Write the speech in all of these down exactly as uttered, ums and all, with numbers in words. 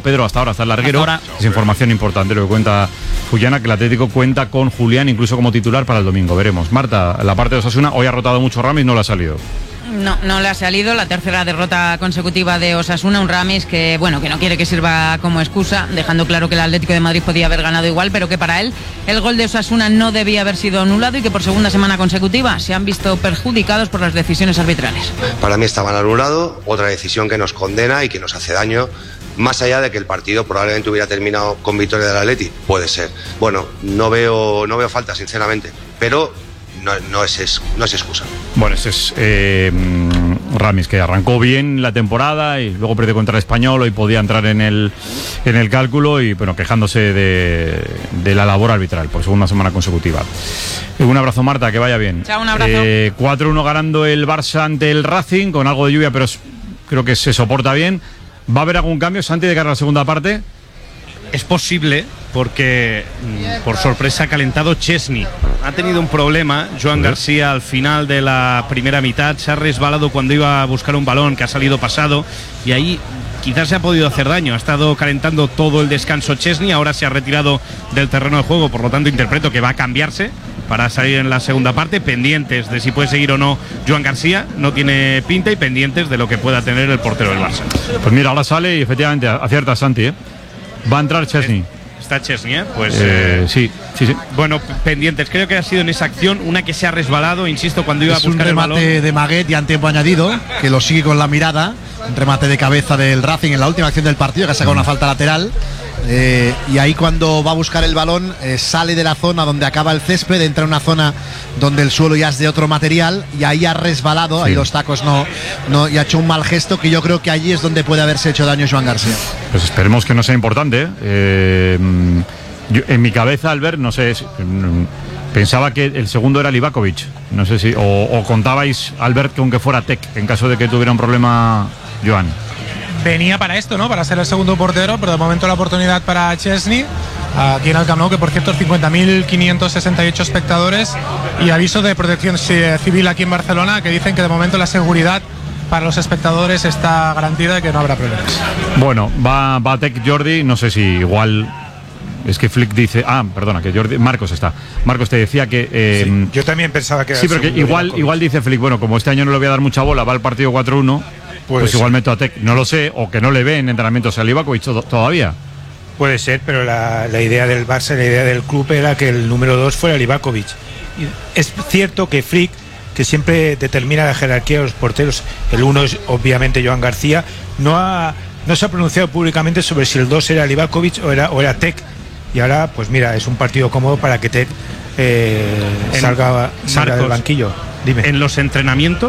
Pedro, hasta ahora, hasta el larguero. Hasta ahora. Es información importante lo que cuenta Fullana, que el Atlético cuenta con Julián incluso como titular para el domingo. Veremos. Marta, la parte de Osasuna, hoy ha rotado mucho Ramis, no le ha salido. No, no le ha salido la tercera derrota consecutiva de Osasuna, un Ramis que, bueno, que no quiere que sirva como excusa, dejando claro que el Atlético de Madrid podía haber ganado igual, pero que para él el gol de Osasuna no debía haber sido anulado y que por segunda semana consecutiva se han visto perjudicados por las decisiones arbitrales. Para mí estaban anulado, otra decisión que nos condena y que nos hace daño. Más allá de que el partido probablemente hubiera terminado con victoria del Atleti, puede ser. Bueno, no veo, no veo falta, sinceramente, pero no, no, es, no es excusa. Bueno, ese es eh, Ramis, que arrancó bien la temporada y luego perdió contra el Español y podía entrar en el, en el cálculo y bueno, quejándose de, de la labor arbitral por segunda semana consecutiva. Un abrazo, Marta, que vaya bien. Chao, un abrazo. Eh, cuatro uno ganando el Barça ante el Racing, con algo de lluvia, pero es, creo que se soporta bien. ¿Va a haber algún cambio, Santi, de cara a la segunda parte? Es posible, porque por sorpresa ha calentado Chesney. Ha tenido un problema. Joan García al final de la primera mitad se ha resbalado cuando iba a buscar un balón que ha salido pasado y ahí quizás se ha podido hacer daño. Ha estado calentando todo el descanso Chesney, ahora se ha retirado del terreno de juego, por lo tanto interpreto que va a cambiarse para salir en la segunda parte, pendientes de si puede seguir o no Joan García, no tiene pinta, y pendientes de lo que pueda tener el portero del Barça. Pues mira, ahora sale y efectivamente acierta Santi, ¿eh? Va a entrar Chesney. Está Chesney, ¿eh? Pues eh, sí, sí, sí. Bueno, pendientes. Creo que ha sido en esa acción una que se ha resbalado, insisto, cuando iba es a buscar el balón. Un remate de Maguet ya en tiempo añadido, que lo sigue con la mirada. Un remate de cabeza del Racing en la última acción del partido, que ha sacado una falta lateral. Eh, y ahí cuando va a buscar el balón eh, sale de la zona donde acaba el césped, entra en una zona donde el suelo ya es de otro material y ahí ha resbalado, sí. Ahí los tacos no, no, y ha hecho un mal gesto que yo creo que allí es donde puede haberse hecho daño Joan García. Pues esperemos que no sea importante. eh, yo, en mi cabeza, Albert, no sé, pensaba que el segundo era Livakovic, no sé si, o, o contabais, Albert, que aunque fuera Tec en caso de que tuviera un problema Joan. Venía para esto, ¿no? Para ser el segundo portero, pero de momento la oportunidad para Chesney, aquí en el Camp Nou, que por cierto cincuenta mil quinientos sesenta y ocho espectadores, y aviso de protección civil aquí en Barcelona, que dicen que de momento la seguridad para los espectadores está garantida y que no habrá problemas. Bueno, va, va Tec Jordi, no sé si igual... Es que Flick dice... Ah, perdona, que Jordi... Marcos está. Marcos te decía que... Eh, sí, yo también pensaba que era... Sí, pero que igual, igual dice Flick, bueno, como este año no le voy a dar mucha bola, va al partido cuatro uno... Pues ser. Igual meto a Tec, no lo sé, o que no le ve en entrenamientos a Livakovic todavía. Puede ser, pero la, la idea del Barça, la idea del club era que el número dos fuera Livakovic. Es cierto que Flick, que siempre determina la jerarquía de los porteros, el uno es obviamente Joan García, no, ha, no se ha pronunciado públicamente sobre si el dos era Livakovic o era, o era Tec. Y ahora, pues mira, es un partido cómodo para que Tec eh, salga, salga del banquillo. Dime. En los entrenamientos,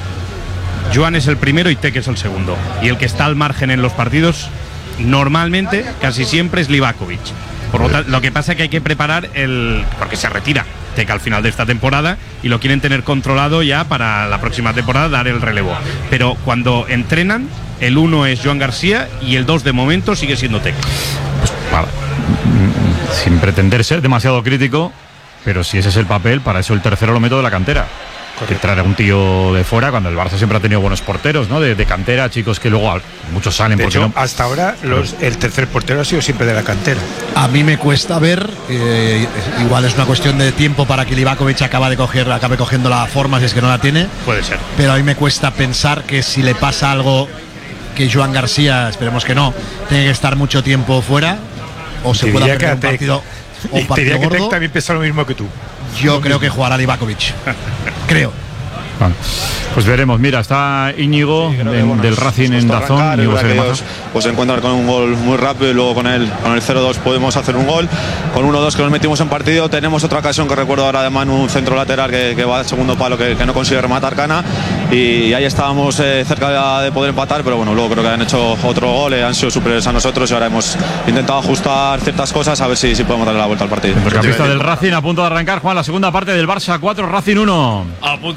Joan es el primero y Tec es el segundo. Y el que está al margen en los partidos, normalmente, casi siempre, es Livakovic. Por lo tanto, lo que pasa es que hay que preparar el... porque se retira Tec al final de esta temporada y lo quieren tener controlado ya para la próxima temporada, dar el relevo. Pero cuando entrenan, el uno es Joan García y el dos de momento sigue siendo Tec. Pues, vale. Sin pretender ser demasiado crítico, pero si ese es el papel, para eso el tercero lo meto de la cantera. Que traer a un tío de fuera, cuando el Barça siempre ha tenido buenos porteros, ¿no? De, de cantera, chicos que luego muchos salen. De porque hecho, no... hasta ahora los, el tercer portero ha sido siempre de la cantera. A mí me cuesta ver, eh, igual es una cuestión de tiempo para que Livakovic acabe, de coger, acabe cogiendo la forma, si es que no la tiene. Puede ser. Pero a mí me cuesta pensar que si le pasa algo, que Joan García, esperemos que no, tiene que estar mucho tiempo fuera, o se pueda perder un partido, o un partido gordo. Que Tec también pesa lo mismo que tú. Yo creo que jugará Livakovic. Creo. Bueno, pues veremos. Mira, está Íñigo sí, en, que, bueno, del Racing en Dazón. Íñigo se ellos, pues se encuentran con un gol muy rápido y luego con el, con el cero dos podemos hacer un gol. Con uno dos que nos metimos en partido tenemos otra ocasión que recuerdo ahora de Manu, un centro lateral que, que va al segundo palo que, que no consigue rematar Cana y, y ahí estábamos eh, cerca de, de poder empatar, pero bueno, luego creo que han hecho otro gol, eh, han sido superiores a nosotros y ahora hemos intentado ajustar ciertas cosas a ver si, si podemos darle la vuelta al partido. El campista del Racing a punto de arrancar, Juan, la segunda parte del Barça cuatro, Racing uno. A punto de comprobar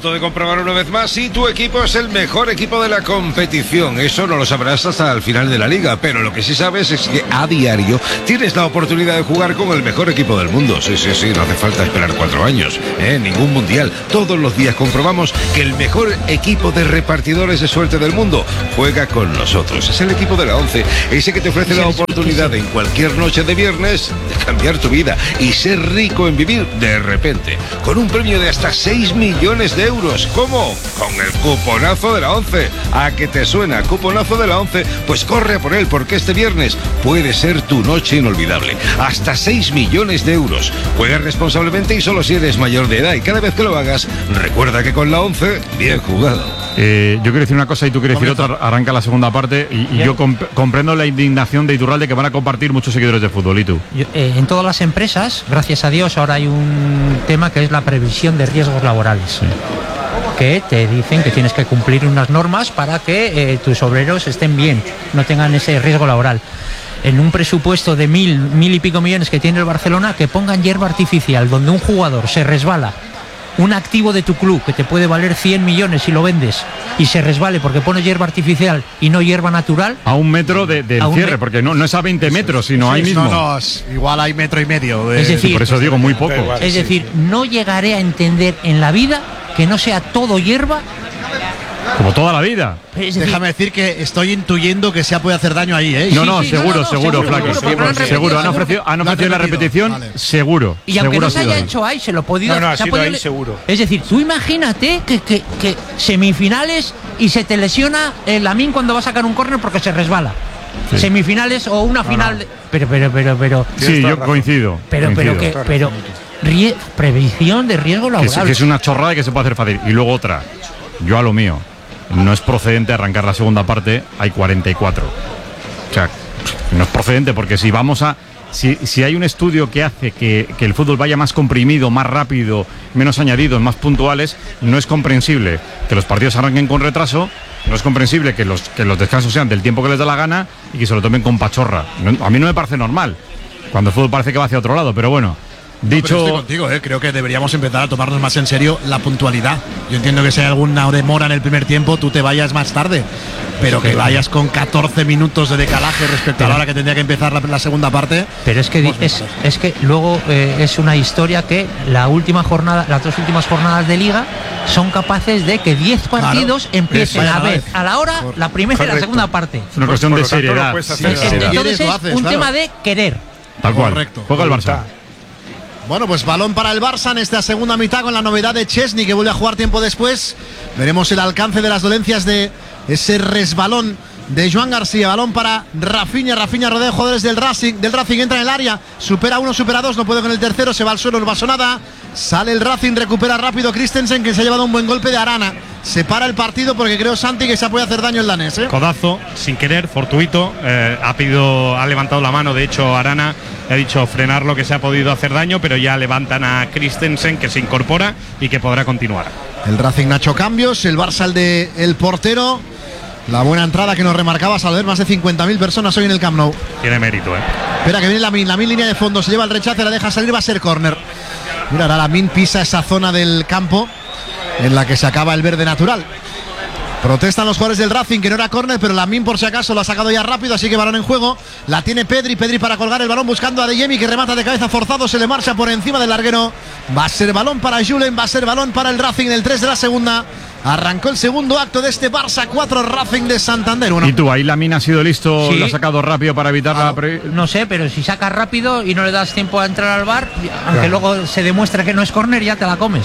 comprobar una vez más si tu equipo es el mejor equipo de la competición. Eso no lo sabrás hasta el final de la liga, pero lo que sí sabes es que a diario tienes la oportunidad de jugar con el mejor equipo del mundo. Sí, sí, sí, no hace falta esperar cuatro años, ¿eh? Ningún mundial. Todos los días comprobamos que el mejor equipo de repartidores de suerte del mundo juega con nosotros. Es el equipo de la once, ese que te ofrece la oportunidad en cualquier noche de viernes de cambiar tu vida y ser rico en vivir de repente, con un premio de hasta seis millones de euros. ¿Cómo? Con el cuponazo de la once. ¿A qué te suena? Cuponazo de la once. Pues corre a por él, porque este viernes puede ser tu noche inolvidable. Hasta seis millones de euros. Juega responsablemente y solo si eres mayor de edad, y cada vez que lo hagas, recuerda que con la once, bien jugado. Eh, yo quiero decir una cosa y tú quieres decir otra. Arranca la segunda parte y, y yo comp comprendo la indignación de Iturralde, que van a compartir muchos seguidores de fútbol. ¿Y tú? Yo, eh, en todas las empresas, gracias a Dios, ahora hay un tema que es la previsión de riesgos laborales. Sí. Que te dicen que tienes que cumplir unas normas para que eh, tus obreros estén bien, no tengan ese riesgo laboral. En un presupuesto de mil, mil y pico millones que tiene el Barcelona, que pongan hierba artificial, donde un jugador se resbala, un activo de tu club que te puede valer cien millones si lo vendes y se resbale porque pones hierba artificial y no hierba natural. A un metro de, del cierre, me... porque no, no es a veinte metros, sino sí, ahí mismo. No, no, es, igual hay metro y medio. De... Es decir, por eso digo muy poco. Igual, es sí. decir, no llegaré a entender en la vida que no sea todo hierba. Como toda la vida. Es decir, déjame decir que estoy intuyendo que se puede hacer daño ahí, ¿eh? No, no, sí, sí, seguro, no, no, seguro, seguro, Flaco. seguro, Seguro, seguro. Han ofrecido, han ofrecido la repetición, vale. Seguro. Y aunque seguro no se haya hecho ahí, se lo podido. No, no, ha se sido ha ahí le... seguro. Es decir, tú imagínate que, que, que semifinales y se te lesiona el Lamine cuando va a sacar un córner porque se resbala. Sí. Semifinales o una final. No, no. De... Pero, pero, pero, pero. Sí, yo coincido. Pero, coincido. pero, que, pero. Rie... Previsión de riesgo laboral. Que es, que es una chorrada que se puede hacer fácil. Y luego otra. Yo a lo mío. No es procedente arrancar la segunda parte, hay cuarenta y cuatro. O sea, no es procedente porque si vamos a... Si, si hay un estudio que hace que, que el fútbol vaya más comprimido, más rápido, menos añadidos, más puntuales, no es comprensible que los partidos arranquen con retraso, no es comprensible que los, que los descansos sean del tiempo que les da la gana y que se lo tomen con pachorra. No, a mí no me parece normal, cuando el fútbol parece que va hacia otro lado, pero bueno... Dicho... No, estoy contigo, ¿eh? Creo que deberíamos empezar a tomarnos más en serio la puntualidad. Yo entiendo que si hay alguna demora en el primer tiempo, tú te vayas más tarde, pero que vayas con catorce minutos de decalaje respecto pero, a la hora que tendría que empezar la, la segunda parte. Pero es que es, es que luego eh, es una historia que la última jornada, las dos últimas jornadas de liga son capaces de que diez partidos claro, empiecen a ver a la hora la primera y la segunda parte. Es una cuestión de seriedad. Sí, entonces es haces, un claro. tema de querer. Tal cual. Correcto. Juega el Barça. Bueno, pues balón para el Barça en esta segunda mitad con la novedad de Chesney, que vuelve a jugar tiempo después. Veremos el alcance de las dolencias de ese resbalón de Joan García. Balón para Rafinha. Rafinha rodea jugadores del Racing. Del Racing entra en el área. Supera uno, supera dos. No puede con el tercero. Se va al suelo, no pasó nada. Sale el Racing, recupera rápido Christensen, que se ha llevado un buen golpe de Arana. Se para el partido porque creo, Santi, que se puede hacer daño el danés, ¿eh? Codazo, sin querer, fortuito. Eh, ha pedido, ha levantado la mano. De hecho, Arana ha dicho frenar lo que se ha podido hacer daño, pero ya levantan a Christensen, que se incorpora y que podrá continuar. El Racing ha hecho cambios. El Barça, el de el portero. La buena entrada que nos remarcabas al ver más de cincuenta mil personas hoy en el Camp Nou. Tiene mérito, ¿eh? Espera, que viene Lamine. Lamine, línea de fondo. Se lleva el rechace, la deja salir, va a ser córner. Mira, ahora Lamine pisa esa zona del campo en la que se acaba el verde natural. Protestan los jugadores del Racing, que no era córner, pero Lamine por si acaso lo ha sacado ya rápido, así que balón en juego. La tiene Pedri, Pedri para colgar el balón buscando a Adeyemi, que remata de cabeza forzado, se le marcha por encima del larguero. Va a ser balón para Julen, va a ser balón para el Racing en el tres de la segunda. Arrancó el segundo acto de este Barça cuatro, Racing de Santander uno. ¿Y tú, ahí Lamine ha sido listo, sí. Lo ha sacado rápido para evitar ah, la... Pre... No sé, pero si sacas rápido y no le das tiempo a entrar al bar, aunque claro. Luego se demuestra que no es córner, ya te la comes.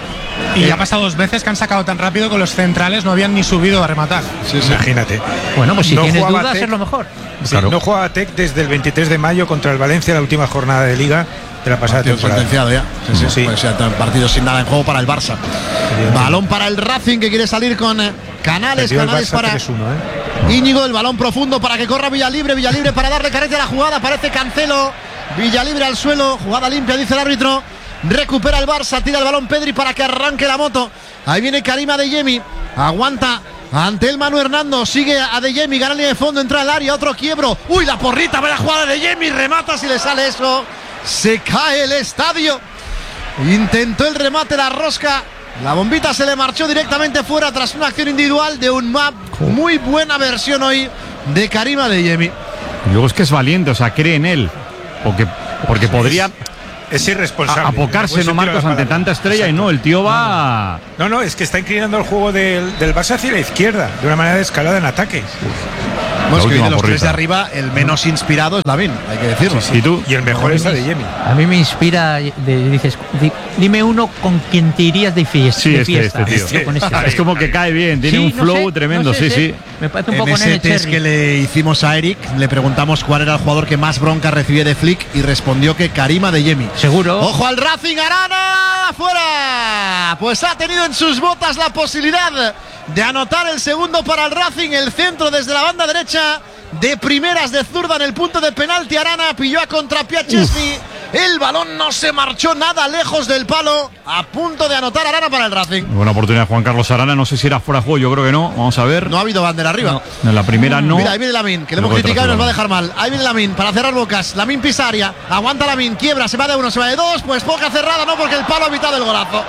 Y ha pasado dos veces que han sacado tan rápido que los centrales no habían ni subido a rematar. Sí, sí. Imagínate. Bueno, pues si no tienes dudas es lo mejor. Sí, claro. No juega Tec desde el veintitrés de mayo contra el Valencia, la última jornada de Liga de la pasada partido temporada. Sentenciado ya. Sí, sí, sí. Pues ya partido sin nada en juego para el Barça. Sí, balón para el Racing, que quiere salir con Canales. Perdió Canales para tres uno, ¿eh? Íñigo, el balón profundo para que corra Villalibre. Villalibre para darle carete a la jugada. Parece Cancelo. Villalibre al suelo. Jugada limpia, dice el árbitro. Recupera el Barça, tira el balón Pedri para que arranque la moto. Ahí viene Karim Adeyemi. Aguanta ante el Manu Hernando. Sigue Adeyemi, gana línea de fondo, entra al área, otro quiebro. Uy, la porrita, ve la jugada de Adeyemi, remata, si le sale eso. Se cae el estadio. Intentó el remate, la rosca La bombita se le marchó directamente fuera tras una acción individual de un map. Muy buena versión hoy de Karim Adeyemi. Y luego es que es valiente, o sea, cree en él. Porque, porque podría... Es irresponsable. Apocarse, no, Marcos, ante tanta estrella. Exacto. Y no, el tío va... No, no, es que está inclinando el juego del, del Barça hacia la izquierda, de una manera de escalada en ataque. Bueno, es que de los tres de arriba, el menos inspirado es Lavin, hay que decirlo. Sí, sí. ¿Y tú? Y el mejor es Adeyemi. A mí me inspira, de, dices, di, dime uno con quien te irías de fiesta. Sí, de este, fiesta, este, tío. este. Con este. Es como que cae bien, tiene sí, un flow no sé, tremendo, no sé, sí, sí, sí. Me parece un en poco ese test Cherry. que le hicimos a Eric, le preguntamos cuál era el jugador que más bronca recibía de Flick y respondió que Karim Adeyemi. Seguro. ¡Ojo al Racing! ¡Arana! ¡Fuera! Pues ha tenido en sus botas la posibilidad de anotar el segundo para el Racing. El centro desde la banda derecha, de primeras de zurda en el punto de penalti. Arana pilló a contrapié a Chesney. El balón no se marchó nada lejos del palo. A punto de anotar Arana para el Racing. Buena oportunidad Juan Carlos Arana. No sé si era fuera de juego, yo creo que no. Vamos a ver. No ha habido bandera arriba. No. En la primera no. Mira, ahí viene Lamine, que le hemos criticado y nos va a dejar mal. Ahí viene Lamine para cerrar bocas. Lamine pisa área. Aguanta Lamine, quiebra, se va de uno, se va de dos. Pues poca cerrada, no, porque el palo ha evitado el golazo.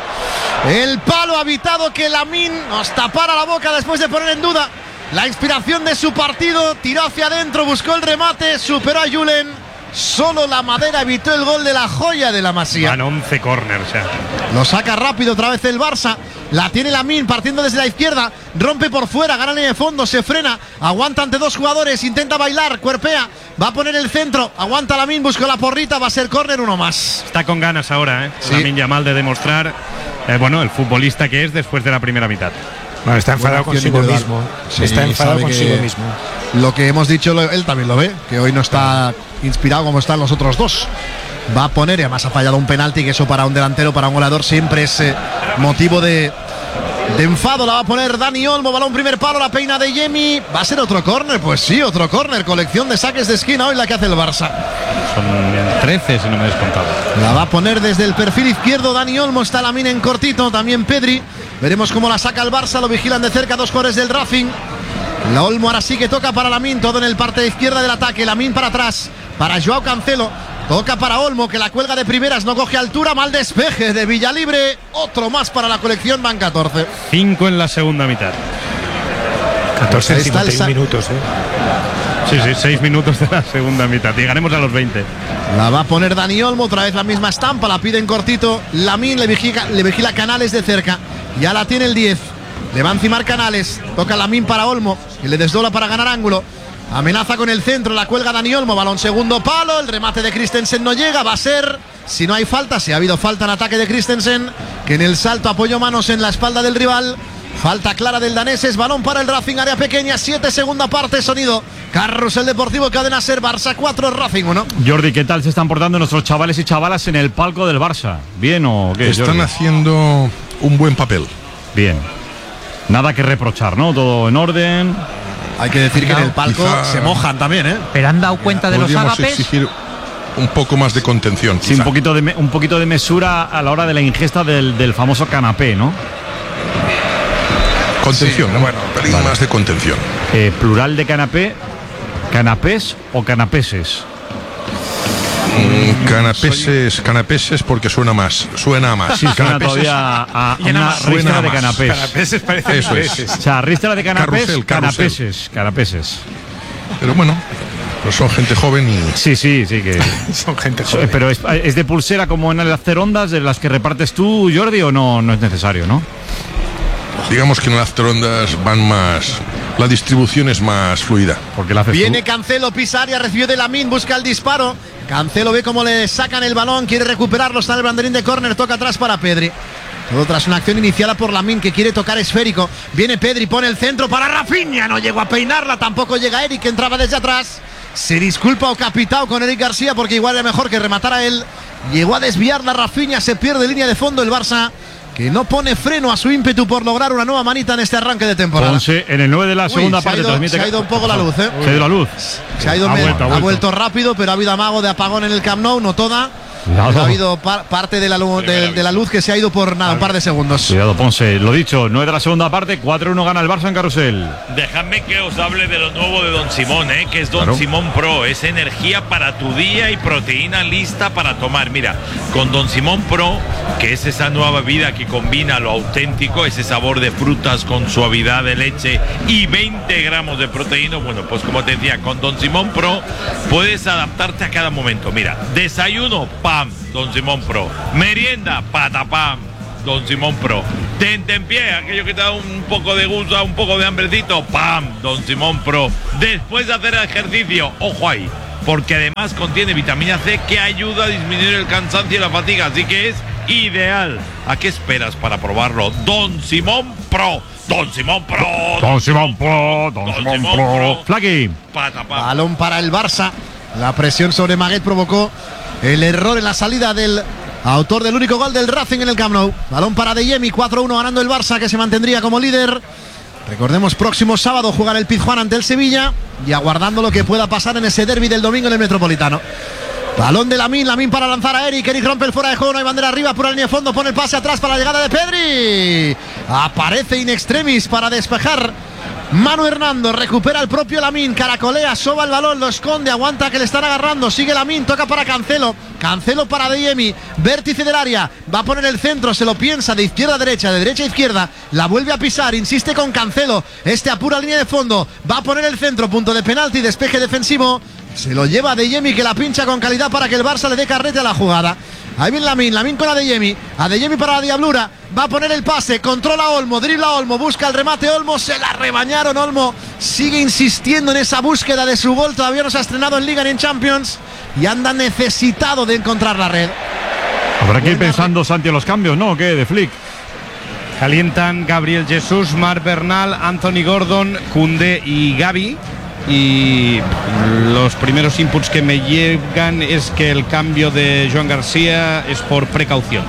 El palo ha evitado que Lamine nos tapara la boca después de poner en duda la inspiración de su partido. Tiró hacia adentro, buscó el remate, superó a Julen. Solo la madera evitó el gol de la joya de la Masía. Van once corners ya. Lo saca rápido otra vez el Barça. La tiene Lamine partiendo desde la izquierda. Rompe por fuera, gana línea de fondo, se frena. Aguanta ante dos jugadores, intenta bailar, cuerpea. Va a poner el centro, aguanta Lamine, busca la porrita, va a ser córner, uno más. Está con ganas ahora, ¿eh? Sí. Lamine Yamal de demostrar, eh, bueno, el futbolista que es después de la primera mitad. Bueno, está enfadado consigo mismo. Sí, está enfadado consigo mismo. Lo que hemos dicho, él también lo ve, que hoy no está inspirado como están los otros dos. Va a poner, y además ha fallado un penalti, que eso para un delantero, para un goleador, siempre es eh, motivo de, de enfado. La va a poner Dani Olmo, balón primer palo, la peina de Yemi. ¿Va a ser otro córner? Pues sí, otro córner. Colección de saques de esquina hoy la que hace el Barça. Son trece, si no me he descontado. La va a poner desde el perfil izquierdo Dani Olmo, está Lamine en cortito, también Pedri. Veremos cómo la saca el Barça, lo vigilan de cerca dos jugadores del Racing. La Olmo ahora sí que toca para Lamine, todo en el parte izquierda del ataque. Lamine para atrás, para Joao Cancelo. Toca para Olmo, que la cuelga de primeras, no coge altura, mal despeje de Villalibre. Otro más para la colección, van catorce. cinco en la segunda mitad. catorce Pues cincuenta y uno minutos, ¿eh? Sí, sí, seis minutos de la segunda mitad. Llegaremos a los veinte. La va a poner Dani Olmo, otra vez la misma estampa, la pide en cortito. Lamine le vigila, le vigila Canales de cerca. Ya la tiene el diez. Le va a encimar Canales. Toca Lamine para Olmo, y le desdobla para ganar ángulo. Amenaza con el centro, la cuelga Dani Olmo, balón segundo palo, el remate de Christensen no llega, va a ser, si no hay falta, si ha habido falta en ataque de Christensen, que en el salto apoyó manos en la espalda del rival. Falta clara del danés, es balón para el Racing, área pequeña, siete, segunda parte, sonido Carrusel Deportivo, Cadena Ser, Barça cuatro, Racing uno. Jordi, ¿qué tal se están portando nuestros chavales y chavalas en el palco del Barça? ¿Bien o qué? Están Jordi? haciendo un buen papel. Bien. Nada que reprochar, ¿no? Todo en orden. Hay que decir que en el palco Quizá se mojan también, ¿eh? Pero han dado cuenta de los Podríamos ágapes. exigir un poco más de contención. Sí, un poquito de, me- un poquito de mesura a la hora de la ingesta del, del famoso canapé, ¿no? Contención, Sí, bueno, un pelín Vale. más de contención. Eh, plural de canapé, canapés o canapeses. Mm, Canapeses, canapeses porque suena más, suena a más. Sí, suena Canapeses, todavía a, a Llena una más. ristra Suena de más. canapés. Canapeses parecen Eso es. peces. O sea, ristra de canapés, Carrusel, carrusel. canapeses, canapeses. Pero bueno, pues son gente joven y Sí, sí, sí que. Son gente Eh, joven. Pero es, es de pulsera como en el hacer ondas de las que repartes tú, Jordi, o no, no es necesario, ¿no? digamos que en las ondas van más, la distribución es más fluida. Porque la haces Viene tú. Cancelo, pisa área, recibe de Lamine, busca el disparo. Cancelo ve cómo le sacan el balón, quiere recuperarlo, está en el banderín de córner, toca atrás para Pedri. Todo tras una acción iniciada por Lamine, que quiere tocar esférico. Viene Pedri, pone el centro para Rafinha, no llegó a peinarla, tampoco llega Eric, que entraba desde atrás. Se disculpa o capitao con Eric García porque igual era mejor que rematara él. Llegó a desviar la Rafinha, se pierde línea de fondo el Barça, que no pone freno a su ímpetu por lograr una nueva manita en este arranque de temporada. Ponce en el nueve de la Uy, segunda se ha parte ido- transmite. se ha ido un poco la luz, ¿eh? Se ha ido la luz. Se ha ido Ha me- vuelto, ha ha vuelto. vuelto rápido, pero ha habido amago de apagón en el Camp Nou, no toda. Cuidado. Ha habido par parte de la, de, de la luz que se ha ido por nada, un par de segundos. Cuidado, Ponce. Lo dicho, nueve de la segunda parte, cuatro uno gana el Barça en Carrusel. Dejadme que os hable de lo nuevo de Don Simón, ¿eh? Que es Don Claro. Simón Pro. Es energía para tu día y proteína lista para tomar. Mira, con Don Simón Pro, que es esa nueva bebida que combina lo auténtico, ese sabor de frutas con suavidad de leche y veinte gramos de proteína. Bueno, pues como te decía, con Don Simón Pro puedes adaptarte a cada momento. Mira, desayuno, pam, Don Simón Pro. Merienda, patapam, Don Simón Pro. Tentempié, aquello que te da un poco de gusto, un poco de hambrecito, pam, Don Simón Pro. Después de hacer ejercicio, ojo ahí, porque además contiene vitamina C que ayuda a disminuir el cansancio y la fatiga, así que es ideal. ¿A qué esperas para probarlo? Don Simón Pro. Don Simón Pro. Don Simón Pro. Don Simón Pro. Flaky. Balón para el Barça. La presión sobre Maguet provocó el error en la salida del autor del único gol del Racing en el Camp Nou. Balón para Adeyemi, cuatro uno ganando el Barça, que se mantendría como líder. Recordemos, próximo sábado jugar el Pizjuán ante el Sevilla y aguardando lo que pueda pasar en ese derbi del domingo en el Metropolitano. Balón de Lamine, Lamine para lanzar a Eric, Eric rompe el fuera de juego, no hay bandera arriba, por la línea de fondo, pone el pase atrás para la llegada de Pedri. Aparece in extremis para despejar Manu Hernando, recupera el propio Lamine, caracolea, soba el balón, lo esconde, aguanta que le están agarrando, sigue Lamine, toca para Cancelo, Cancelo para Adeyemi, vértice del área, va a poner el centro, se lo piensa de izquierda a derecha, de derecha a izquierda, la vuelve a pisar, insiste con Cancelo, este apura línea de fondo, va a poner el centro, punto de penalti, despeje defensivo, se lo lleva Adeyemi, que la pincha con calidad para que el Barça le dé carrete a la jugada. Ahí viene Lamine, Lamine con Adeyemi, Adeyemi para la diablura, va a poner el pase, controla Olmo, dribla Olmo, busca el remate Olmo, se la rebañaron. Olmo sigue insistiendo en esa búsqueda de su gol, todavía no se ha estrenado en Liga ni en Champions y anda necesitado de encontrar la red. Habrá que ir pensando, Santi, en los cambios, ¿no? ¿O qué? De Flick. Calientan Gabriel Jesús, Marc Bernal, Anthony Gordon, Koundé y Gavi. Y los primeros inputs que me llegan es que el cambio de Joan García es por precaución.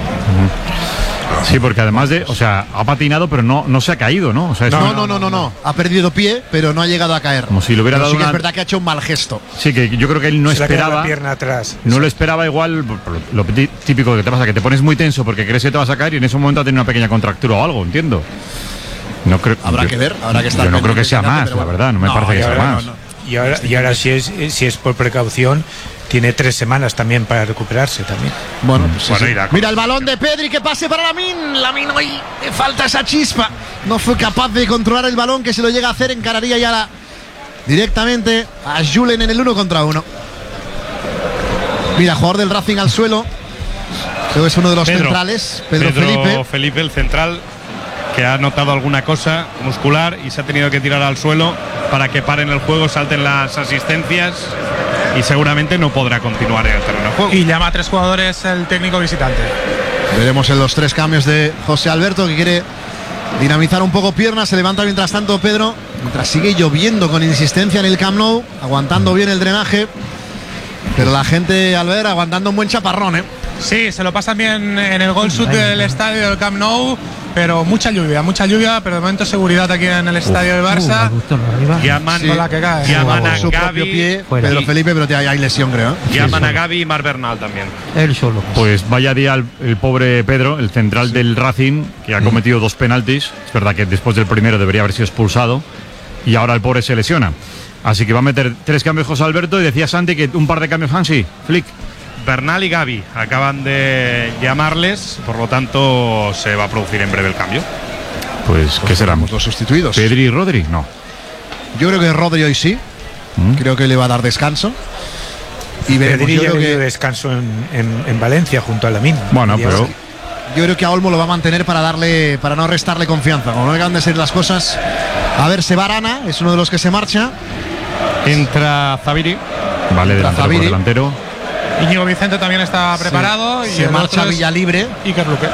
Sí, porque además de, o sea, ha patinado, pero no, no se ha caído, ¿no? O sea, es no, una- no, no, no, no, ha perdido pie, pero no ha llegado a caer. Como si le hubiera Pero dado sí que una- es verdad que ha hecho un mal gesto. Sí, que yo creo que él no Se le ha quedado esperaba. la pierna atrás. No lo esperaba igual, por lo, lo tí- típico que te pasa, que te pones muy tenso porque crees que te vas a caer y en ese momento ha tenido una pequeña contractura o algo, entiendo. No creo, Habrá yo- que ver, habrá que estar Yo no creo pendiente que sea del más, pero la bueno. verdad, no me No, parece y que sea ahora más. no, no. Y ahora, y ahora si, es, si es por precaución, tiene tres semanas también para recuperarse también. Bueno, pues sí, Bueno, sí. irá. Mira el balón de Pedri, que pase para Lamine. Lamine hoy le falta esa chispa. No fue capaz de controlar el balón, que se lo llega a hacer, encararía ya la- directamente a Julen en el uno contra uno. Mira, jugador del Racing al suelo. Creo que es uno de los Pedro. centrales, Pedro, Pedro Felipe. Felipe, el central, que ha notado alguna cosa muscular y se ha tenido que tirar al suelo para que paren el juego, salten las asistencias y seguramente no podrá continuar en el terreno de juego. Y llama a tres jugadores el técnico visitante. Veremos en los tres cambios de José Alberto, que quiere dinamizar un poco piernas. Se levanta mientras tanto Pedro, mientras sigue lloviendo con insistencia en el Camp Nou, aguantando bien el drenaje. Pero la gente, al ver, aguantando un buen chaparrón, ¿eh? Sí, se lo pasan bien en el gol sud del estadio del Camp Nou, pero mucha lluvia, mucha lluvia, pero de momento seguridad aquí en el estadio del Barça. Llaman, Sí. Con la que cae. llaman a Su propio Gavi, pie, Fuera. Pedro Felipe, pero hay, hay lesión, creo, ¿eh? llaman a Gavi y Marc Bernal también. Él solo. Pues vaya día el, el pobre Pedro, el central del Racing, que ha cometido dos penaltis. Es verdad que después del primero debería haber sido expulsado y ahora el pobre se lesiona. Así que va a meter tres cambios José Alberto y decía Santi que un par de cambios Hansi, Flick. Bernal y Gavi acaban de llamarles, por lo tanto se va a producir en breve el cambio. Pues, ¿qué serán? Los sustituidos. ¿Pedri y Rodri? No. Yo creo que Rodri hoy sí. Creo que le va a dar descanso. Y veremos. Pedri Yo ya creo, dio que, descanso en, en, en Valencia junto a Lamine. Bueno, Ya pero sí. yo creo que a Olmo lo va a mantener para darle, para no restarle confianza. Como no acaban de ser las cosas. A ver, se va Arana, es uno de los que se marcha. Entra Zaviri. vale, delantero por Zaviri. delantero. Íñigo Vicente también está preparado. Y Se el marcha otro es Villalibre Iker Luque.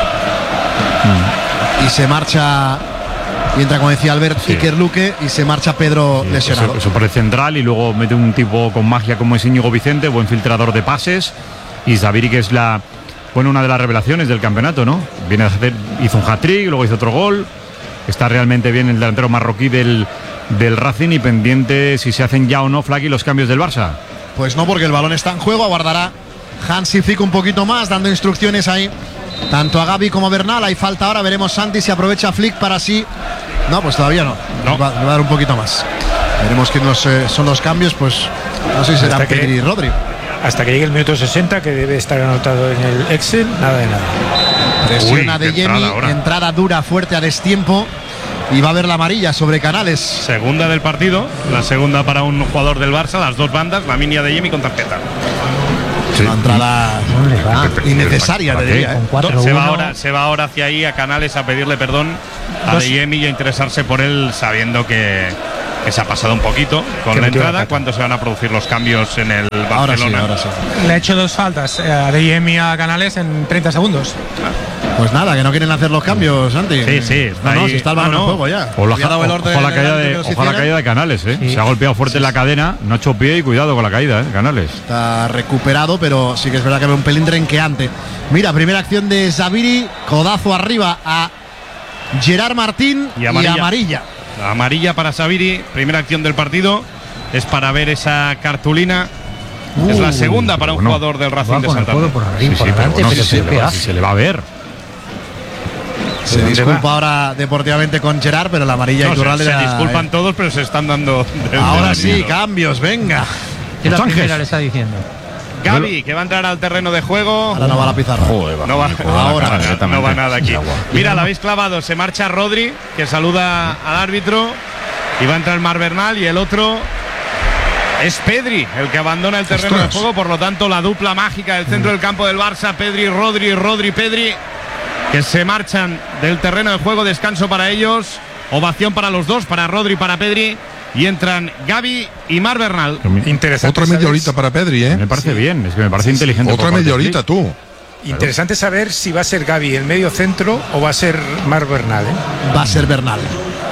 y se marcha. Y entra, como decía Albert, Sí. Iker Luque y se marcha Pedro lesionado. Eso, eso por el central y luego mete un tipo con magia como es Íñigo Vicente, buen filtrador de pases. Y Zaviri, que es la, bueno, una de las revelaciones del campeonato, ¿no? Viene a hacer, hizo un hat-trick, luego hizo otro gol. Está realmente bien el delantero marroquí del, del Racing y pendiente si se hacen ya o no, Flaky, los cambios del Barça. Pues no, porque el balón está en juego, aguardará Hansi Flick un poquito más, dando instrucciones ahí tanto a Gavi como a Bernal. Hay falta ahora, veremos Santi si aprovecha Flick para así. No, pues todavía no, no. Va, va a dar un poquito más. Veremos quiénes eh, son los cambios, pues no sé si será Pedri y Rodri. Hasta que llegue el minuto sesenta, que debe estar anotado en el Excel, nada de nada. Presiona de Yemi, entrada, entrada dura, fuerte a destiempo. Y va a haber la amarilla sobre Canales. Segunda del partido, la segunda para un jugador del Barça, las dos bandas, la línea de Yemi con tarjeta. Sí. Una entrada innecesaria, te diría. ¿eh? Se va, ahora, se va ahora hacia ahí a Canales a pedirle perdón a De Yemi y a interesarse por él, sabiendo que, que se ha pasado un poquito con la entrada. ¿Cuándo se van a producir los cambios en el Barcelona? Ahora sí, ahora sí. Le ha hecho dos faltas a De Yemi y a Canales en treinta segundos. Pues nada, que no quieren hacer los cambios, Santi. Sí, sí. No, no, si está el balón en juego ya. Ojalá la caída de, ojalá la caída de Canales, ¿eh? Sí. Se ha golpeado fuerte sí, en la cadena, no ha hecho pie y cuidado con la caída, ¿eh? Canales. Está recuperado, pero sí que es verdad que ve un pelín renqueante. Mira, primera acción de Zaviri, codazo arriba a Gerard Martín y amarilla. Y amarilla. La amarilla para Zaviri, primera acción del partido. Es para ver esa cartulina. Uh, es la segunda para un bueno, jugador del Racing de Santander. Por arriba, sí, sí, pero bueno, si, se le va, si se le va a ver. Se disculpa va? ahora deportivamente con Gerard, pero la amarilla no, y Turral se, era, se disculpan eh. todos, pero se están dando. Ahora sí, cambios, venga. ¿Qué la primera le está diciendo? Gavi, que va a entrar al terreno de juego. Ahora no va a la pizarra. Joder, va. No va, ahora no, no va nada aquí. Mira, la habéis clavado. Se marcha Rodri, que saluda al árbitro. Y va a entrar Mar Bernal. Y el otro es Pedri, el que abandona el terreno Ostras. de juego. Por lo tanto, la dupla mágica del centro mm. del campo del Barça. Pedri, Rodri, Rodri, Pedri, que se marchan del terreno de juego. Descanso para ellos. Ovación para los dos, para Rodri y para Pedri. Y entran Gavi y Mar Bernal. Interesante. Otra media horita para Pedri, ¿eh? Me parece sí. bien, es que me parece sí, inteligente. Otra media horita, tú. Interesante claro. saber si va a ser Gavi el medio centro o va a ser Mar Bernal, ¿eh? Va a ser Bernal.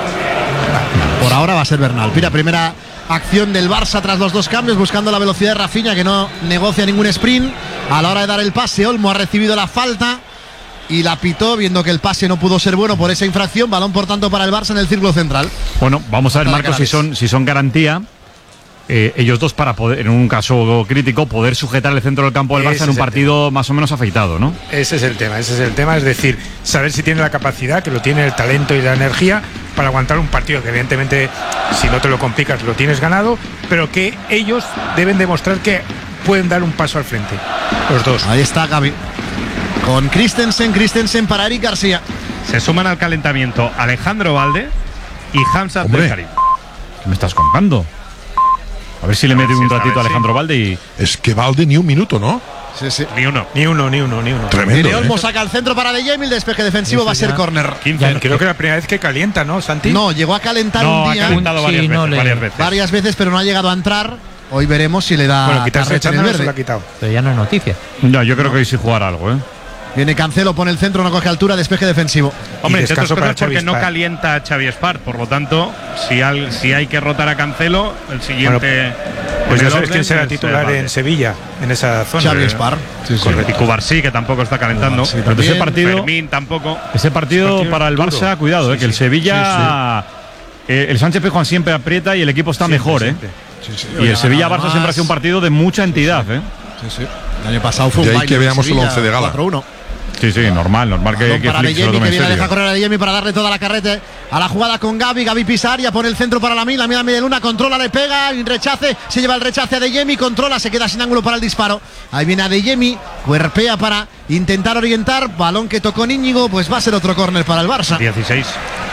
Por ahora va a ser Bernal. Mira, primera acción del Barça tras los dos cambios, buscando la velocidad de Rafinha, que no negocia ningún sprint. A la hora de dar el pase, Olmo ha recibido la falta y la pitó, viendo que el pase no pudo ser bueno por esa infracción. Balón, por tanto, para el Barça en el círculo central. Bueno, vamos a ver, Marcos, si son, si son garantía eh, ellos dos para poder, en un caso crítico, poder sujetar el centro del campo del Barça en un partido más o menos afeitado, ¿no? Ese es el tema, ese es el tema, es decir, saber si tiene la capacidad, que lo tiene, el talento y la energía para aguantar un partido que evidentemente, si no te lo complicas, lo tienes ganado, pero que ellos deben demostrar que pueden dar un paso al frente, los dos. Ahí está Gavi con Christensen, Christensen para Eric García. Se suman al calentamiento Alejandro Valde y Hamza Abdelkarim. ¿Qué me estás contando? A ver si le mete un ratito a Alejandro Valde y... Es que Valde ni un minuto, ¿no? Sí, sí. Ni uno. Ni uno, ni uno, ni uno. Tremendo. Y Olmo ¿eh? saca el centro para De Jemi, el despeje defensivo va a ser córner. Creo que es la primera vez que calienta, ¿no, Santi? No, llegó a calentar no, un día. ha calentado varias, sí, veces, no le... varias veces. Varias veces, pero no ha llegado a entrar. Hoy veremos si le da bueno, quitarse en el verde. Se lo ha quitado. Pero ya no es noticia. No, yo creo no. que hoy sí jugar algo, ¿eh? Viene Cancelo, pone el centro, no coge altura, despeje defensivo. Hombre, descanso para porque no calienta a Xavi Espart, por lo tanto, si, al, si hay que rotar a Cancelo, el siguiente... Bueno, pues ya sabes quién será titular en Sevilla, en esa zona. Xavi Espart. Sí, sí. Y Cubarsí, que tampoco está calentando. Sí, pero ese partido, Fermín tampoco. Ese partido, partido para el Barça, duro. cuidado, sí, eh, que el Sevilla... Sí, sí. Eh, el Sánchez Pizjuán siempre aprieta y el equipo está siempre, mejor, siempre. ¿eh? Sí, sí. Y el Sevilla-Barça siempre ha sido un partido de mucha entidad, sí, sí. ¿eh? Sí, sí. El año pasado fue un baile. Y ahí que veamos el once de gala. cuatro uno. Sí, sí, normal, normal que, que para Flick se lo tome en serio. Que deja correr a De Jemi para darle toda la carrete a la jugada con Gavi. Gavi Pisaria pone el centro para Lamine, Lamine a media luna, controla, le pega, y rechace, se lleva el rechace a De Jemi, controla, se queda sin ángulo para el disparo. Ahí viene a De Jemi, cuerpea para intentar orientar, balón que tocó Íñigo, pues va a ser otro córner para el Barça. dieciséis.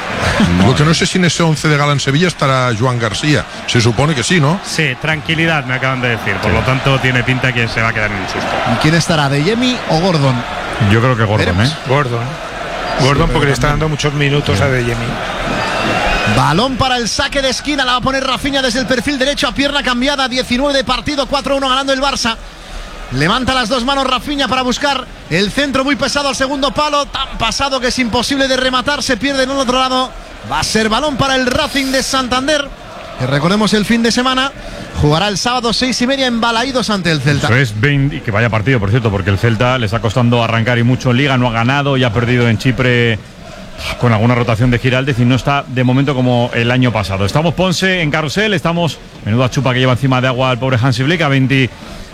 Lo que no sé si en ese once de gala en Sevilla estará Joan García. Se supone que sí, ¿no? Sí, tranquilidad, me acaban de decir. Por lo tanto, tiene pinta que se va a quedar en el susto. ¿Y quién estará, De Jemi o Gordon? Yo creo que Gordon, ¿eh? Gordon. Gordon, sí, porque le está dando muchos minutos sí. a De Jemi. Balón para el saque de esquina, la va a poner Rafinha desde el perfil derecho a pierna cambiada. diecinueve de partido, cuatro uno ganando el Barça. Levanta las dos manos Rafinha para buscar el centro muy pesado al segundo palo, tan pasado que es imposible de rematar, se pierde en el otro lado. Va a ser balón para el Racing de Santander, que recordemos el fin de semana jugará el sábado seis y media en Balaídos ante el Celta. Eso es veinte, y que vaya partido, por cierto, porque el Celta le está costando arrancar y mucho en Liga, no ha ganado y ha perdido en Chipre con alguna rotación de Giraldez y no está de momento como el año pasado. Estamos Ponce en carrusel, estamos, menuda chupa que lleva encima de agua el pobre Hansi Flick, a veinte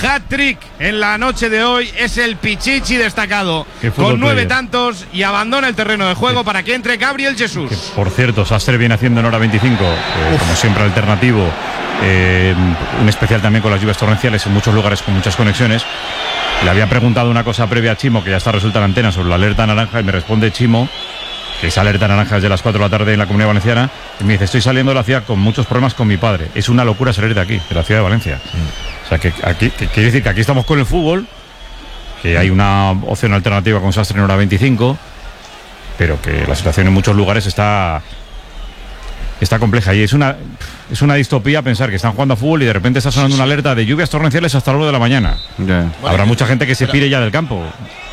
hat-trick en la noche de hoy. Es el Pichichi destacado con nueve player. tantos y abandona el terreno de juego para que entre Gabriel Jesús. Que, por cierto, Sastre viene haciendo en hora veinticinco, eh, como siempre alternativo, eh, un especial también con las lluvias torrenciales en muchos lugares con muchas conexiones. Le había preguntado una cosa previa a Chimo, que ya está resuelta en antena, sobre la alerta naranja, y me responde Chimo que esa alerta naranja desde las cuatro de la tarde en la Comunidad Valenciana, y me dice: estoy saliendo de la ciudad con muchos problemas con mi padre. Es una locura salir de aquí, de la ciudad de Valencia. Mm. O sea, que aquí, que, quiere decir que aquí estamos con el fútbol, que hay una opción alternativa con Sastre en hora veinticinco, pero que la situación en muchos lugares está está compleja, y es una es una distopía pensar que están jugando a fútbol y de repente está sonando una alerta de lluvias torrenciales hasta las nueve de la mañana. Yeah. Habrá bueno, mucha gente que se pire ya del campo.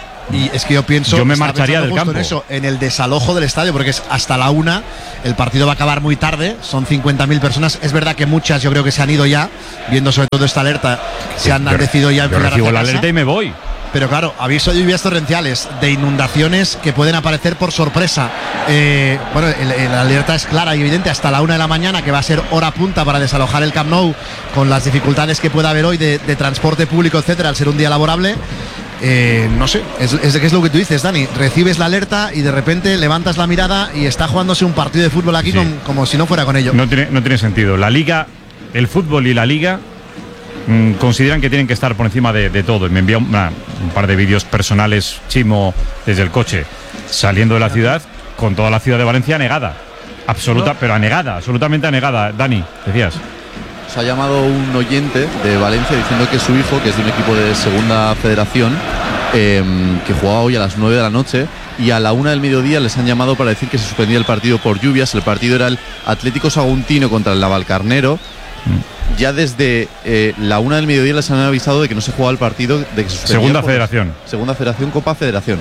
Y es que yo pienso, yo me marcharía del campo en eso, en el desalojo del estadio, porque es hasta la una, el partido va a acabar muy tarde, son cincuenta mil personas. Es verdad que muchas yo creo que se han ido ya, viendo sobre todo esta alerta, sí, se han, han decidido ya yo recibo la alerta y me voy. Pero claro, aviso de lluvias torrenciales, de inundaciones que pueden aparecer por sorpresa. Eh, bueno, el, el, la alerta es clara y evidente hasta la una de la mañana, que va a ser hora punta para desalojar el Camp Nou, con las dificultades que pueda haber hoy de, de transporte público, etcétera, al ser un día laborable. Eh, no sé, es, es, es lo que tú dices, Dani. Recibes la alerta y de repente levantas la mirada y está jugándose un partido de fútbol aquí, sí, con, como si no fuera con ello. No tiene, no tiene sentido. La Liga, el fútbol y la Liga mmm, consideran que tienen que estar por encima de, de todo. Y me envía una, un par de vídeos personales, Chimo, desde el coche, saliendo de la ciudad, con toda la ciudad de Valencia anegada. Absoluta, pero anegada, absolutamente anegada. Dani, decías. Se ha llamado un oyente de Valencia diciendo que su hijo, que es de un equipo de segunda federación, eh, que jugaba hoy a las nueve de la noche, y a la una del mediodía les han llamado para decir que se suspendía el partido por lluvias. El partido era el Atlético Saguntino contra el Navalcarnero. Mm. Ya desde eh, la una del mediodía les han avisado de que no se jugaba el partido, de que se suspendía. Segunda Federación. Segunda Federación, Copa Federación.